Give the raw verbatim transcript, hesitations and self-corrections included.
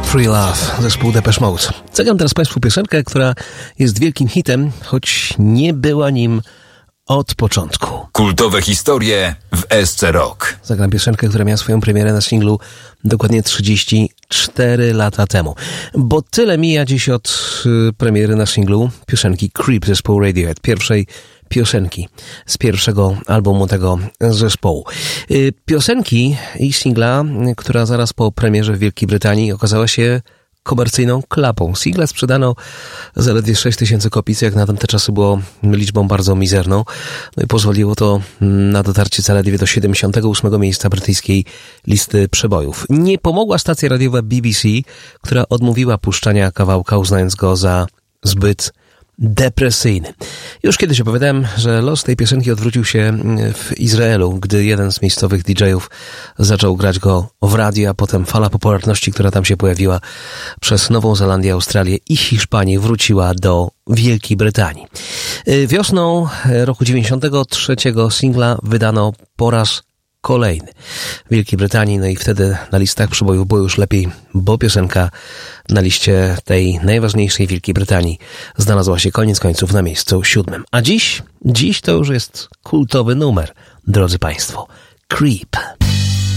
Free Love, zespół Depeche Mode. Zagram teraz Państwu piosenkę, która jest wielkim hitem, choć nie była nim od początku. Kultowe historie w S C Rock. Zagram piosenkę, która miała swoją premierę na singlu dokładnie trzydzieści cztery lata temu. Bo tyle mija dziś od y, premiery na singlu piosenki Creep zespołu Radiohead, pierwszej piosenki z pierwszego albumu tego zespołu. Y, piosenki i singla, y, która zaraz po premierze w Wielkiej Brytanii okazała się komercyjną klapą. Singla sprzedano zaledwie sześć tysięcy kopii, co jak na tamte czasy było liczbą bardzo mizerną. No i pozwoliło to na dotarcie zaledwie do siedemdziesiątego ósmego miejsca brytyjskiej listy przebojów. Nie pomogła stacja radiowa B B C, która odmówiła puszczania kawałka, uznając go za zbyt depresyjny. Już kiedyś opowiadałem, że los tej piosenki odwrócił się w Izraelu, gdy jeden z miejscowych D J-ów zaczął grać go w radiu, a potem fala popularności, która tam się pojawiła przez Nową Zelandię, Australię i Hiszpanię, wróciła do Wielkiej Brytanii. Wiosną roku dziewięćdziesiątego trzeciego singla wydano po raz kolejny w Wielkiej Brytanii, no i wtedy na listach przebojów było już lepiej, bo piosenka na liście tej najważniejszej Wielkiej Brytanii znalazła się koniec końców na miejscu siódmym. A dziś, dziś to już jest kultowy numer, drodzy Państwo. Creep.